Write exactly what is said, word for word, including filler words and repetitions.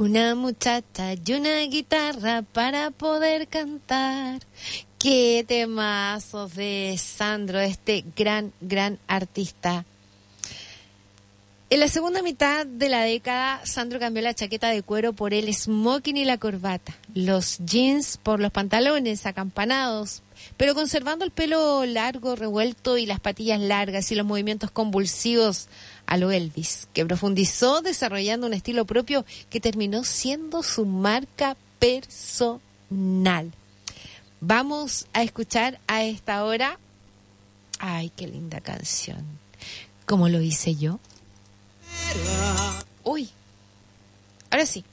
una muchacha y una guitarra para poder cantar. Qué temazos de Sandro, este gran, gran artista. En la segunda mitad de la década, Sandro cambió la chaqueta de cuero por el smoking y la corbata, los jeans por los pantalones acampanados, pero conservando el pelo largo, revuelto y las patillas largas y los movimientos convulsivos a lo Elvis, que profundizó desarrollando un estilo propio que terminó siendo su marca personal. Vamos a escuchar a esta hora, ay, qué linda canción, ¿cómo lo hice yo? Uy, ahora sí.